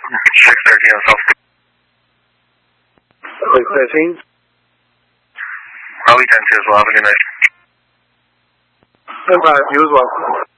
613 on South. 613. I'll be 10 as well. Have a good night. Goodbye. You as well.